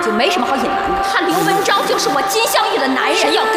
就没什么好隐瞒的。 他刘文昭就是我金镶玉的男人。 谁要